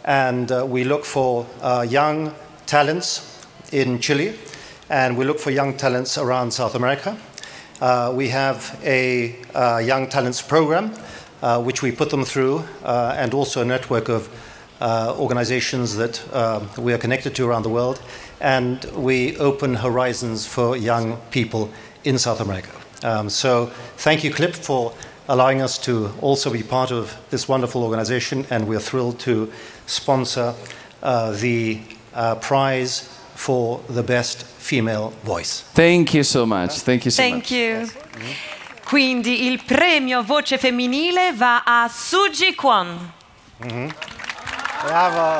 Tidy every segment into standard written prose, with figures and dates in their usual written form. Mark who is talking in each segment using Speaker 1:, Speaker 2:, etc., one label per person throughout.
Speaker 1: and we look for young talents in Chile, and we look for young talents around South America. We have a young talents program which we put them through, and also a network of organizations that we are connected to around the world, and we open horizons for young people in South America. So thank you, CLIP, for allowing us to also be part of this wonderful organization, and we're thrilled to sponsor the prize for the best female voice.
Speaker 2: Thank you so much. Thank you so
Speaker 3: Thank
Speaker 2: much.
Speaker 3: you. Quindi il premio voce femminile va a Suji Kwon.
Speaker 1: Bravo.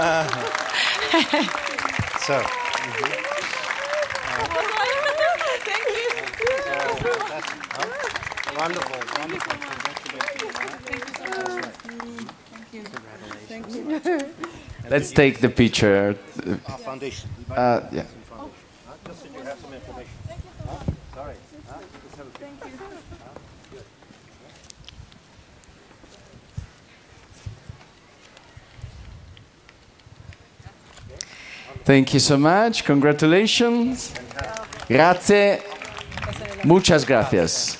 Speaker 1: So. Wonderful.
Speaker 2: Let's take the picture.
Speaker 1: Our foundation.
Speaker 2: Yeah.
Speaker 1: Just so you have some information. Sorry.
Speaker 2: Thank you so much. Congratulations. Grazie. Muchas gracias.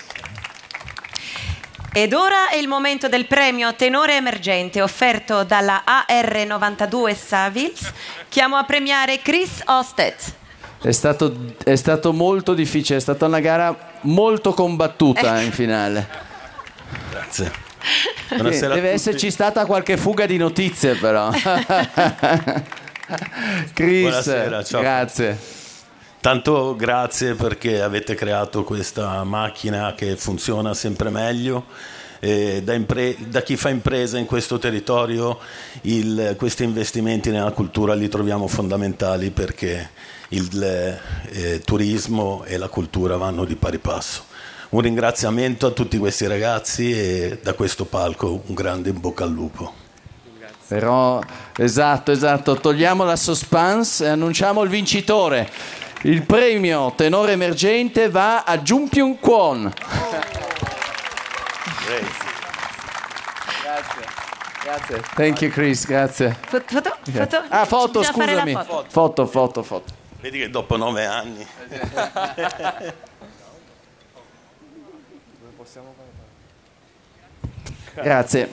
Speaker 3: Ed ora è il momento del premio Tenore Emergente offerto dalla AR92 Savils. Chiamo a premiare Chris Ostet.
Speaker 2: È stato molto difficile, è stata una gara molto combattuta in finale.
Speaker 4: Grazie.
Speaker 2: Deve esserci stata qualche fuga di notizie però. Chris,
Speaker 4: buonasera, ciao.
Speaker 2: grazie.
Speaker 4: Tanto grazie perché avete creato questa macchina che funziona sempre meglio. Da chi fa impresa in questo territorio questi investimenti nella cultura li troviamo fondamentali, perché il turismo e la cultura vanno di pari passo. Un ringraziamento a tutti questi ragazzi e da questo palco un grande in bocca al lupo.
Speaker 2: Però esatto, togliamo la suspense e annunciamo il vincitore. Il premio Tenore Emergente va a Jung Kwon. Grazie. Thank you Chris, grazie.
Speaker 3: Foto?
Speaker 2: Ah, foto,
Speaker 3: Bisogna fare
Speaker 2: scusami.
Speaker 3: la foto.
Speaker 2: Foto.
Speaker 4: Vedi che dopo 9 anni.
Speaker 2: Grazie.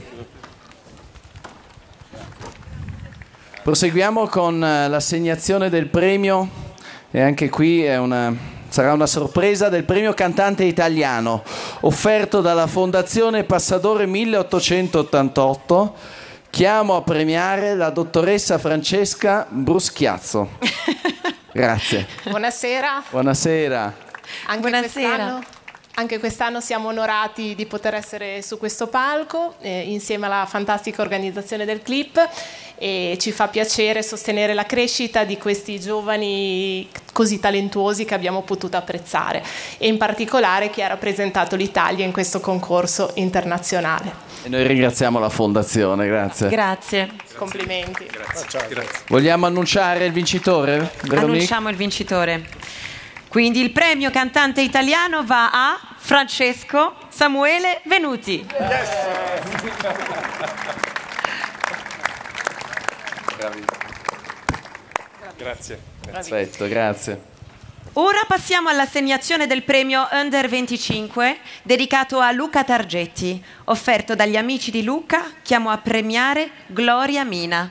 Speaker 2: Proseguiamo con l'assegnazione del premio, e anche qui sarà una sorpresa, del premio cantante italiano offerto dalla Fondazione Passadore 1888. Chiamo a premiare la dottoressa Francesca Bruschiazzo. Grazie.
Speaker 5: Buonasera.
Speaker 2: Buonasera.
Speaker 5: Anche quest'anno siamo onorati di poter essere su questo palco insieme alla fantastica organizzazione del CLIP, e ci fa piacere sostenere la crescita di questi giovani così talentuosi che abbiamo potuto apprezzare, e in particolare chi ha rappresentato l'Italia in questo concorso internazionale.
Speaker 2: E noi ringraziamo la Fondazione, grazie.
Speaker 3: Grazie.
Speaker 5: Complimenti.
Speaker 4: Grazie.
Speaker 2: Vogliamo annunciare il vincitore? Veronique?
Speaker 3: Annunciamo il vincitore. Quindi il premio cantante italiano va a Francesco Samuele Venuti.
Speaker 4: Yes.
Speaker 6: Grazie.
Speaker 2: Perfetto, grazie.
Speaker 3: Ora passiamo all'assegnazione del premio Under 25 dedicato a Luca Targetti, offerto dagli amici di Luca. Chiamo a premiare Gloria Mina.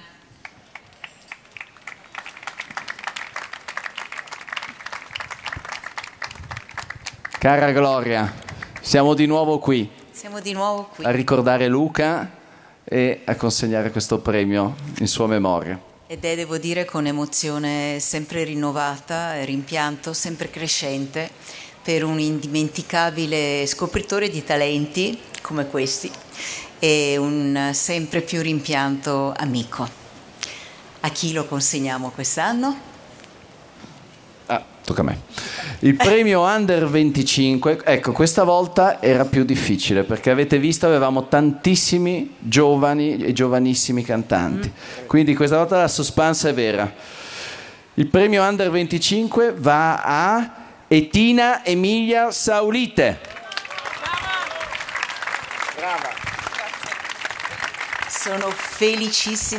Speaker 2: Cara Gloria, siamo di nuovo qui.
Speaker 7: Siamo di nuovo qui.
Speaker 2: A ricordare Luca e a consegnare questo premio in sua memoria.
Speaker 7: Ed è, devo dire, con emozione sempre rinnovata e rimpianto sempre crescente per un indimenticabile scopritore di talenti come questi, e un sempre più rimpianto amico. A chi lo consegniamo quest'anno?
Speaker 2: Tocca a me. Il premio Under 25, ecco, questa volta era più difficile perché avete visto avevamo tantissimi giovani e giovanissimi cantanti, quindi questa volta la suspense è vera. Il premio Under 25 va a Etina Emilia Saulite.
Speaker 7: Brava. Sono felicissima